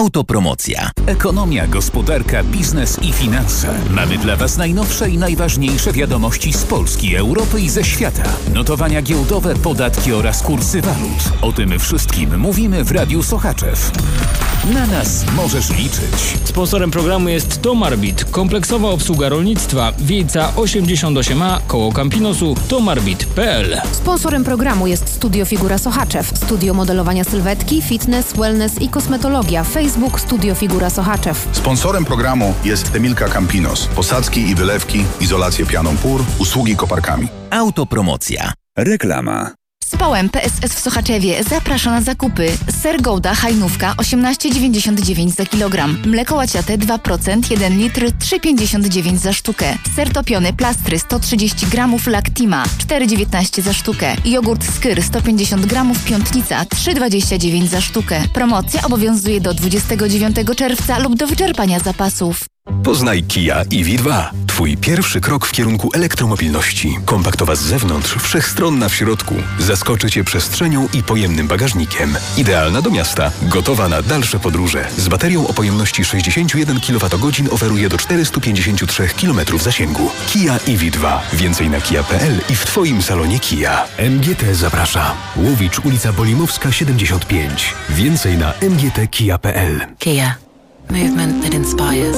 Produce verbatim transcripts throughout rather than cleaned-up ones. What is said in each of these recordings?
Autopromocja. Ekonomia, gospodarka, biznes i finanse. Mamy dla Was najnowsze i najważniejsze wiadomości z Polski, Europy i ze świata. Notowania giełdowe, podatki oraz kursy walut. O tym wszystkim mówimy w Radiu Sochaczew. Na nas możesz liczyć. Sponsorem programu jest Tomarbit, kompleksowa obsługa rolnictwa, Wiejca osiemdziesiąt osiem A, koło Campinosu, tomarbit kropka p l. Sponsorem programu jest Studio Figura Sochaczew, studio modelowania sylwetki, fitness, wellness i kosmetologia. Facebook Studio Figura Sochaczew. Sponsorem programu jest Emilka Campinos, posadzki i wylewki, izolację pianą pór, usługi koparkami. Autopromocja. Reklama. Społem P S S w Sochaczewie zaprasza na zakupy. Ser Gouda Hajnówka osiemnaście dziewięćdziesiąt dziewięć za kilogram. Mleko łaciate dwa procent jeden litr trzy pięćdziesiąt dziewięć za sztukę. Ser topiony plastry sto trzydzieści gramów Lactima cztery dziewiętnaście za sztukę. Jogurt Skyr sto pięćdziesiąt gramów Piątnica trzy dwadzieścia dziewięć za sztukę. Promocja obowiązuje do dwudziestego dziewiątego czerwca lub do wyczerpania zapasów. Poznaj Kia E V dwa. Twój pierwszy krok w kierunku elektromobilności. Kompaktowa z zewnątrz, wszechstronna w środku. Zaskoczy Cię przestrzenią i pojemnym bagażnikiem. Idealna do miasta, gotowa na dalsze podróże. Z baterią o pojemności sześćdziesiąt jeden kilowatogodzin oferuje do czterysta pięćdziesiąt trzy kilometrów zasięgu. Kia E V dwa. Więcej na kia kropka p l i w Twoim salonie Kia. M G T zaprasza. Łowicz, ulica Bolimowska siedemdziesiąt pięć. Więcej na m g t kia kropka p l. Kia. Movement that inspires.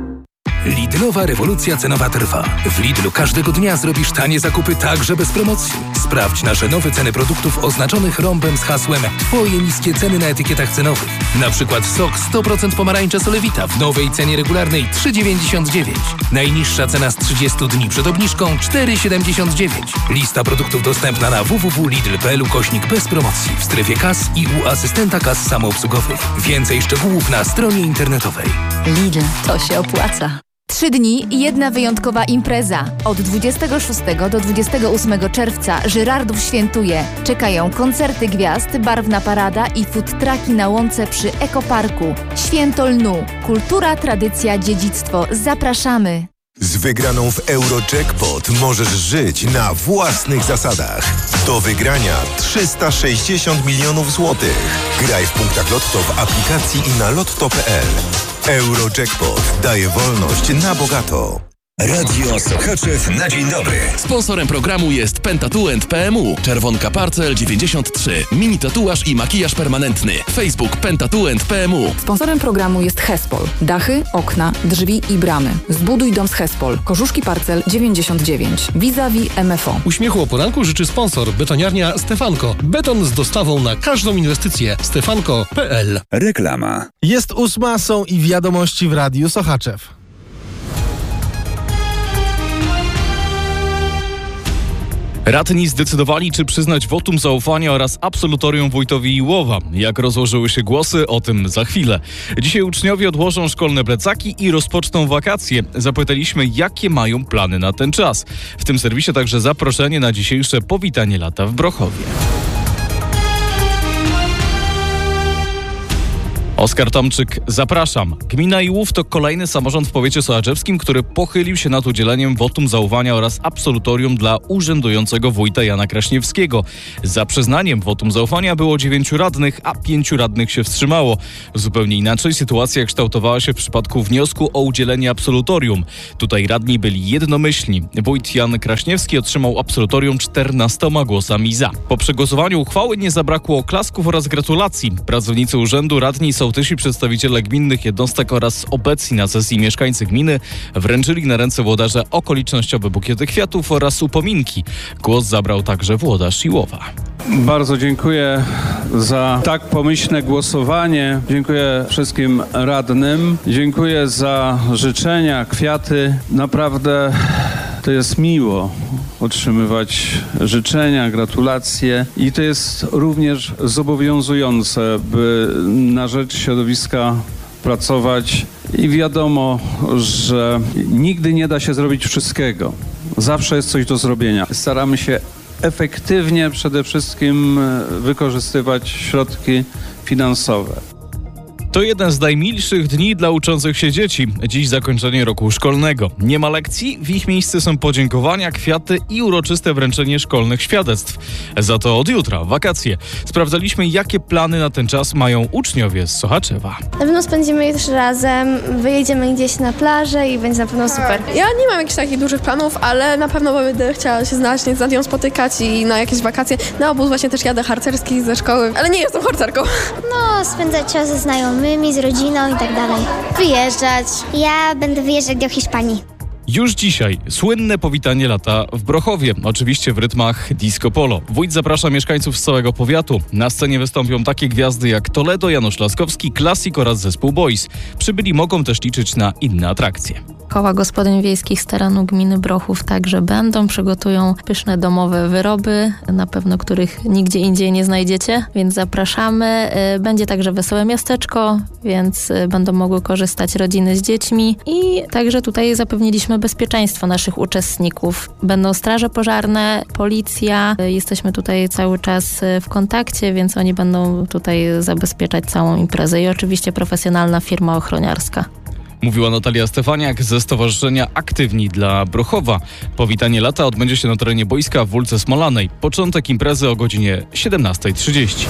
Lidlowa rewolucja cenowa trwa. W Lidlu każdego dnia zrobisz tanie zakupy także bez promocji. Sprawdź nasze nowe ceny produktów oznaczonych rąbem z hasłem Twoje niskie ceny na etykietach cenowych. Na przykład sok sto procent pomarańcza Solewita w nowej cenie regularnej trzy dziewięćdziesiąt dziewięć. Najniższa cena z trzydziestu dni przed obniżką cztery siedemdziesiąt dziewięć. Lista produktów dostępna na w w w kropka lidl kropka p l ukośnik bez promocji w strefie kas i u asystenta kas samoobsługowych. Więcej szczegółów na stronie internetowej. Lidl, to się opłaca. Trzy dni i jedna wyjątkowa impreza. Od dwudziestego szóstego do dwudziestego ósmego czerwca Żyrardów świętuje. Czekają koncerty gwiazd, barwna parada i food trucki na łące przy Ekoparku. Święto lnu. Kultura, tradycja, dziedzictwo. Zapraszamy! Z wygraną w Eurojackpot możesz żyć na własnych zasadach. Do wygrania trzysta sześćdziesiąt milionów złotych. Graj w punktach Lotto w aplikacji i na lotto kropka p l. Eurojackpot daje wolność na bogato. Radio Sochaczew na dzień dobry. Sponsorem programu jest Pentatuent P M U. Czerwonka Parcel dziewięćdziesiąt trzy. Mini tatuaż i makijaż permanentny. Facebook Pentatuent P M U. Sponsorem programu jest Hespol. Dachy, okna, drzwi i bramy. Zbuduj dom z Hespol. Korzuszki Parcel dziewięćdziesiąt dziewięć. Vis-a-vis M F O. Uśmiechu o poranku życzy sponsor. Betoniarnia Stefanko. Beton z dostawą na każdą inwestycję. stefanko kropka p l. Reklama. Jest ósma, są i wiadomości w Radiu Sochaczew. Radni zdecydowali, czy przyznać wotum zaufania oraz absolutorium wójtowi Iłowa. Jak rozłożyły się głosy, o tym za chwilę. Dzisiaj uczniowie odłożą szkolne plecaki i rozpoczną wakacje. Zapytaliśmy, jakie mają plany na ten czas. W tym serwisie także zaproszenie na dzisiejsze powitanie lata w Brochowie. Oskar Tomczyk, zapraszam. Gmina Iłów to kolejny samorząd w powiecie sochaczewskim, który pochylił się nad udzieleniem wotum zaufania oraz absolutorium dla urzędującego wójta Jana Kraśniewskiego. Za przyznaniem wotum zaufania było dziewięciu radnych, a pięciu radnych się wstrzymało. Zupełnie inaczej sytuacja kształtowała się w przypadku wniosku o udzielenie absolutorium. Tutaj radni byli jednomyślni. Wójt Jan Kraśniewski otrzymał absolutorium czternastoma głosami za. Po przegłosowaniu uchwały nie zabrakło oklasków oraz gratulacji. Pracownicy urzędu, radni, sołtysi, przedstawiciele gminnych jednostek oraz obecni na sesji mieszkańcy gminy wręczyli na ręce włodarza okolicznościowe bukiety kwiatów oraz upominki. Głos zabrał także włodarz Iłowa. Bardzo dziękuję za tak pomyślne głosowanie. Dziękuję wszystkim radnym. Dziękuję za życzenia, kwiaty. Naprawdę to jest miło otrzymywać życzenia, gratulacje i to jest również zobowiązujące, by na rzecz środowiska pracować i wiadomo, że nigdy nie da się zrobić wszystkiego. Zawsze jest coś do zrobienia. Staramy się efektywnie przede wszystkim wykorzystywać środki finansowe. To jeden z najmilszych dni dla uczących się dzieci. Dziś zakończenie roku szkolnego. Nie ma lekcji, w ich miejsce są podziękowania, kwiaty i uroczyste wręczenie szkolnych świadectw. Za to od jutra wakacje. Sprawdzaliśmy, jakie plany na ten czas mają uczniowie z Sochaczewa. Na pewno spędzimy już razem, wyjedziemy gdzieś na plażę i będzie na pewno super. Ja nie mam jakichś takich dużych planów, ale na pewno będę chciała się znaleźć, z Nadią spotykać i na jakieś wakacje. Na obóz właśnie też jadę harcerski ze szkoły, ale nie jestem harcerką. No, spędzać czas ze znajomymi, z rodziną i tak dalej. Wyjeżdżać. Ja będę wyjeżdżać do Hiszpanii. Już dzisiaj słynne powitanie lata w Brochowie, oczywiście w rytmach disco polo. Wójt zaprasza mieszkańców z całego powiatu. Na scenie wystąpią takie gwiazdy jak Toledo, Janusz Laskowski, Classic oraz zespół Boys. Przybyli mogą też liczyć na inne atrakcje. Koła gospodyń wiejskich z terenu gminy Brochów także będą, przygotują pyszne domowe wyroby, na pewno których nigdzie indziej nie znajdziecie, więc zapraszamy. Będzie także wesołe miasteczko, więc będą mogły korzystać rodziny z dziećmi i także tutaj zapewniliśmy bezpieczeństwo naszych uczestników. Będą straże pożarne, policja, jesteśmy tutaj cały czas w kontakcie, więc oni będą tutaj zabezpieczać całą imprezę i oczywiście profesjonalna firma ochroniarska. Mówiła Natalia Stefaniak ze Stowarzyszenia Aktywni dla Brochowa. Powitanie lata odbędzie się na terenie boiska w Wólce Smolanej. Początek imprezy o godzinie siedemnasta trzydzieści.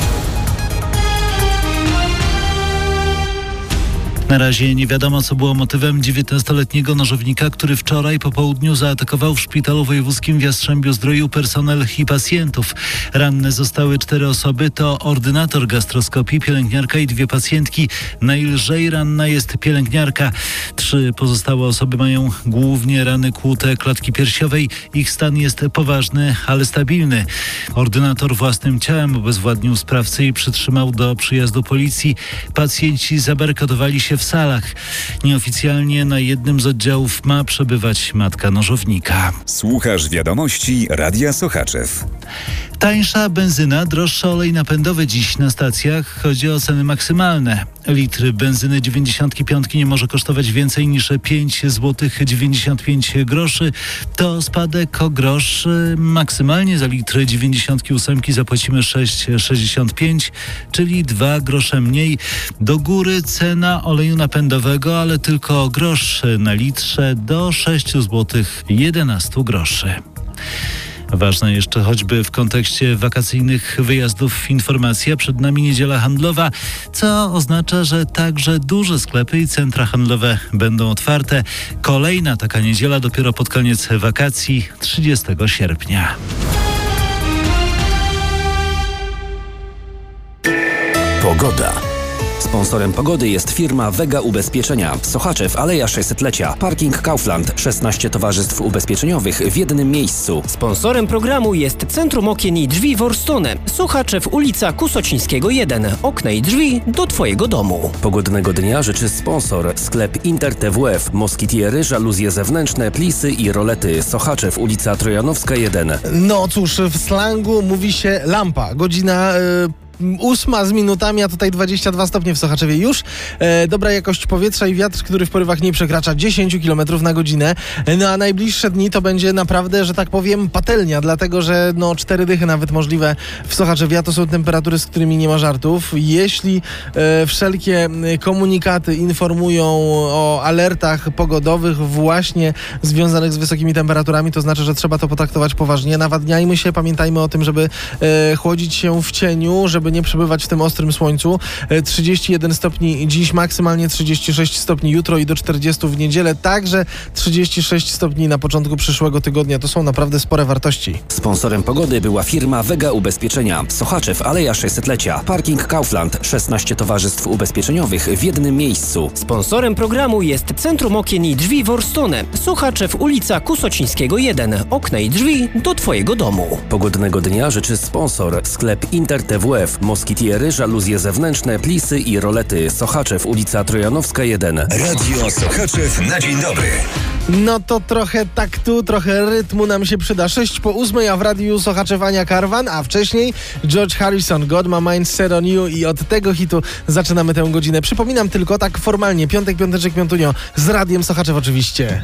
Na razie nie wiadomo, co było motywem dziewiętnastoletniego nożownika, który wczoraj po południu zaatakował w szpitalu wojewódzkim w Jastrzębiu-Zdroju personel i pacjentów. Ranne zostały cztery osoby, to ordynator gastroskopii, pielęgniarka i dwie pacjentki. Najlżej ranna jest pielęgniarka. Trzy pozostałe osoby mają głównie rany kłute klatki piersiowej. Ich stan jest poważny, ale stabilny. Ordynator własnym ciałem obezwładnił sprawcę i przytrzymał do przyjazdu policji. Pacjenci zabarykadowali się w salach. Nieoficjalnie na jednym z oddziałów ma przebywać matka nożownika. Słuchasz wiadomości Radia Sochaczew. Tańsza benzyna, droższy olej napędowy dziś na stacjach. Chodzi o ceny maksymalne. Litr benzyny dziewięćdziesiąt pięć nie może kosztować więcej niż pięć złotych dziewięćdziesiąt pięć groszy. To spadek o grosz. Maksymalnie za litr dziewięćdziesiąt osiem zapłacimy sześć złotych sześćdziesiąt pięć, czyli dwa grosze mniej. Do góry cena oleju napędowego, ale tylko o grosz na litrze do sześć złotych jedenaście groszy. Ważna jeszcze choćby w kontekście wakacyjnych wyjazdów informacja. Przed nami niedziela handlowa, co oznacza, że także duże sklepy i centra handlowe będą otwarte. Kolejna taka niedziela dopiero pod koniec wakacji, trzydziestego sierpnia. Pogoda. Sponsorem pogody jest firma Vega Ubezpieczenia. Sochaczew, Aleja sześćsetlecia. Parking Kaufland. szesnaście towarzystw ubezpieczeniowych w jednym miejscu. Sponsorem programu jest Centrum Okien i Drzwi Worstone. Sochaczew, ulica Kusocińskiego jeden. Okna i drzwi do Twojego domu. Pogodnego dnia życzy sponsor. Sklep Inter T W F. Moskitiery, żaluzje zewnętrzne, plisy i rolety. Sochaczew, ulica Trojanowska jeden. No cóż, w slangu mówi się lampa. Godzina... Yy... Ósma z minutami, a tutaj dwadzieścia dwa stopnie w Sochaczewie już. E, dobra jakość powietrza i wiatr, który w porywach nie przekracza dziesięć kilometrów na godzinę. No a najbliższe dni to będzie naprawdę, że tak powiem, patelnia, dlatego że no cztery dychy nawet możliwe w Sochaczewie, a to są temperatury, z którymi nie ma żartów. Jeśli e, wszelkie komunikaty informują o alertach pogodowych właśnie związanych z wysokimi temperaturami, to znaczy, że trzeba to potraktować poważnie. Nawadniajmy się, pamiętajmy o tym, żeby e, chłodzić się w cieniu, żeby nie przebywać w tym ostrym słońcu. trzydzieści jeden stopni dziś, maksymalnie trzydzieści sześć stopni jutro i do czterdziestu w niedzielę. Także trzydzieści sześć stopni na początku przyszłego tygodnia. To są naprawdę spore wartości. Sponsorem pogody była firma Vega Ubezpieczenia. Sochaczew, Aleja sześćsetlecia. Parking Kaufland. szesnaście towarzystw ubezpieczeniowych w jednym miejscu. Sponsorem programu jest Centrum Okien i Drzwi Worstone. Sochaczew, ulica Kusocińskiego jeden. Okna i drzwi do Twojego domu. Pogodnego dnia życzy sponsor. Sklep Inter T W F. Moskitiery, żaluzje zewnętrzne, plisy i rolety. Sochaczew, ulica Trojanowska jeden. Radio Sochaczew na dzień dobry. No to trochę taktu, trochę rytmu nam się przyda. sześć po ósmej, a w radiu Sochaczew Ania Karwan, a wcześniej George Harrison, God My Mind Set On You i od tego hitu zaczynamy tę godzinę. Przypominam tylko tak formalnie, piątek, piąteczek, piątunio z radiem Sochaczew oczywiście.